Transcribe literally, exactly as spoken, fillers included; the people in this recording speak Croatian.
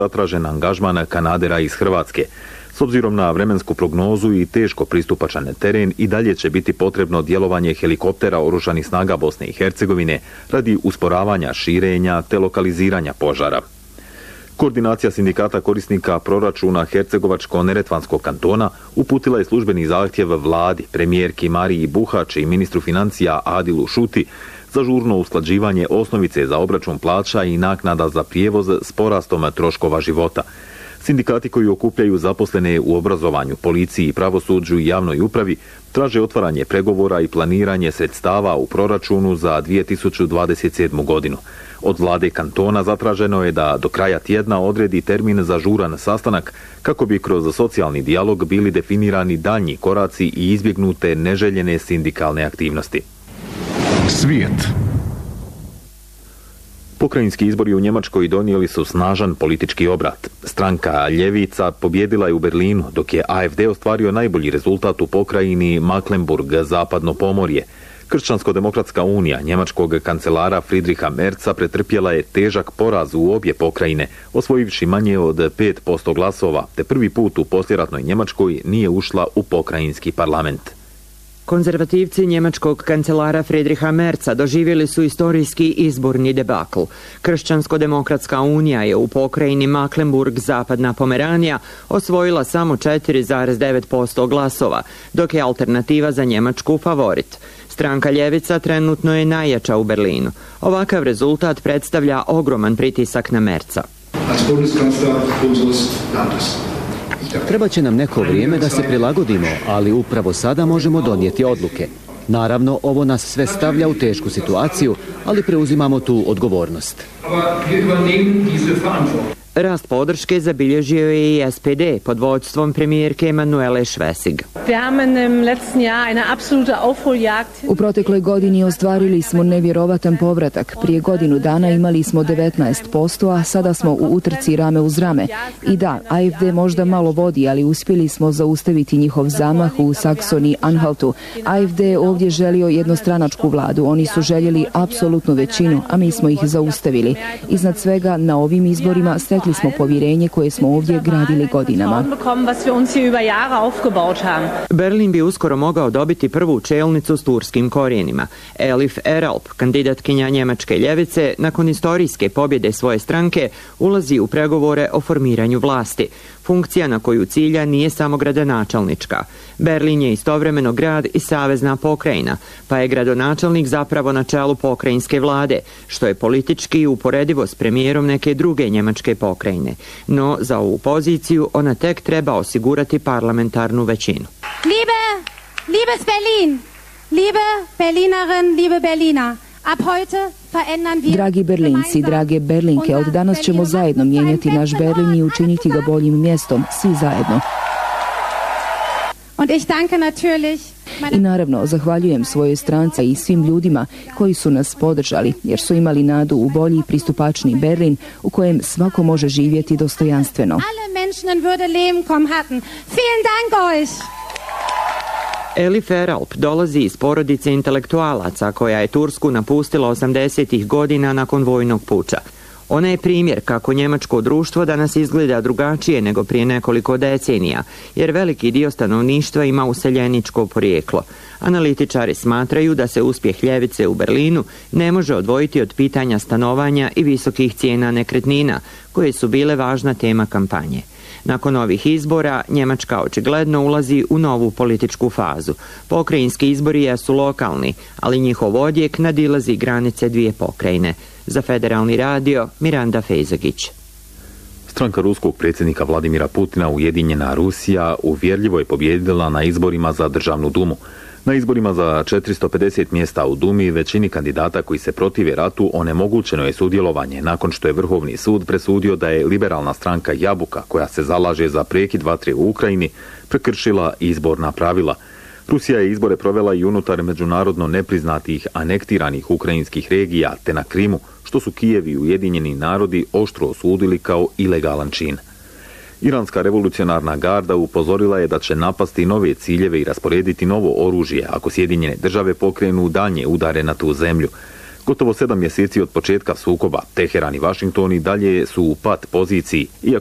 zatražen angažman kanadera iz Hrvatske. S obzirom na vremensku prognozu i teško pristupačan teren i dalje će biti potrebno djelovanje helikoptera oružanih snaga Bosne i Hercegovine radi usporavanja širenja te lokaliziranja požara. Koordinacija sindikata korisnika proračuna Hercegovačko-Neretvanskog kantona uputila je službeni zahtjev vladi, premijerki Mariji Buhač i ministru financija Adilu Šuti za žurno usklađivanje osnovice za obračun plaća i naknada za prijevoz s porastom troškova života. Sindikati koji okupljaju zaposlene u obrazovanju, policiji, pravosuđu i javnoj upravi traže otvaranje pregovora i planiranje sredstava u proračunu za dvije tisuće dvadeset sedmu. godinu. Od vlade kantona zatraženo je da do kraja tjedna odredi termin za žuran sastanak kako bi kroz socijalni dijalog bili definirani daljnji koraci i izbjegnute neželjene sindikalne aktivnosti. Svijet. Pokrajinski izbori u Njemačkoj donijeli su snažan politički obrat. Stranka Ljevica pobjedila je u Berlinu, dok je A F D ostvario najbolji rezultat u pokrajini Mecklenburg, zapadno pomorje. Kršćansko-demokratska unija njemačkog kancelara Friedricha Merza pretrpjela je težak poraz u obje pokrajine, osvojivši manje od pet posto glasova, te prvi put u poslijeratnoj Njemačkoj nije ušla u pokrajinski parlament. Konzervativci njemačkog kancelara Friedricha Merza doživjeli su istorijski izborni debakl. Kršćansko-demokratska unija je u pokrajini Mecklenburg, zapadna Pomeranija, osvojila samo četiri zarez devet posto glasova, dok je alternativa za Njemačku favorit. Stranka Ljevica trenutno je najjača u Berlinu. Ovakav rezultat predstavlja ogroman pritisak na Merza. Treba će nam neko vrijeme da se prilagodimo, ali upravo sada možemo donijeti odluke. Naravno, ovo nas sve stavlja u tešku situaciju, ali preuzimamo tu odgovornost. Rast podrške zabilježio je i S P D pod vodstvom premijerke Manuele Schwesig. U protekloj godini ostvarili smo nevjerovatan povratak. Prije godinu dana imali smo devetnaest posto, a sada smo u utrci rame uz rame. I da, A F D možda malo vodi, ali uspjeli smo zaustaviti njihov zamah u Saksoniji Anhaltu. A F D je ovdje želio jednostranačku vladu. Oni su željeli apsolutnu većinu, a mi smo ih zaustavili. Iznad svega, na ovim izborima stekli smo povjerenje koje smo ovdje gradili godinama. Berlin bi uskoro mogao dobiti prvu čelnicu s turskim korijenima. Elif Eralp, kandidatkinja njemačke ljevice, nakon istorijske pobjede svoje stranke, ulazi u pregovore o formiranju vlasti. Funkcija na koju cilja nije samo gradonačelnička. Berlin je istovremeno grad i savezna pokrajina, pa je gradonačelnik zapravo na čelu pokrajinske vlade, što je politički uporedivo s premijerom neke druge njemačke pokrajine. No, za ovu poziciju ona tek treba osigurati parlamentarnu većinu. Liebe, liebes Berlin, liebe Berlinerin, liebe Berliner, ab heute Dragi Berlinci, drage Berlinke, od danas ćemo zajedno mijenjati naš Berlin i učiniti ga boljim mjestom, svi zajedno. I naravno, zahvaljujem svojoj stranci i svim ljudima koji su nas podržali, jer su imali nadu u bolji i pristupačni Berlin u kojem svako može živjeti dostojanstveno. Elif Eralp dolazi iz porodice intelektualaca koja je Tursku napustila osamdesetih godina nakon vojnog puča. Ona je primjer kako njemačko društvo danas izgleda drugačije nego prije nekoliko decenija, jer veliki dio stanovništva ima useljeničko porijeklo. Analitičari smatraju da se uspjeh ljevice u Berlinu ne može odvojiti od pitanja stanovanja i visokih cijena nekretnina, koje su bile važna tema kampanje. Nakon ovih izbora, Njemačka očigledno ulazi u novu političku fazu. Pokrajinski izbori jesu lokalni, ali njihov odjek nadilazi granice dvije pokrajine. Za Federalni radio, Miranda Fejzagić. Stranka ruskog predsjednika Vladimira Putina, Ujedinjena Rusija, uvjerljivo je pobjedila na izborima za Državnu dumu. Na izborima za četiristo pedeset mjesta u Dumi većini kandidata koji se protive ratu onemogućeno je sudjelovanje nakon što je Vrhovni sud presudio da je liberalna stranka Jabuka, koja se zalaže za prekid vatre u Ukrajini, prekršila izborna pravila. Rusija je izbore provela i unutar međunarodno nepriznatih anektiranih ukrajinskih regija, te na Krimu, što su Kijev i Ujedinjeni narodi oštro osudili kao ilegalan čin. Iranska revolucionarna garda upozorila je da će napasti nove ciljeve i rasporediti novo oružje ako Sjedinjene države pokrenu daljnje udare na tu zemlju. Gotovo sedam mjeseci od početka sukoba, Teheran i Vašington i dalje su u pat poziciji, iako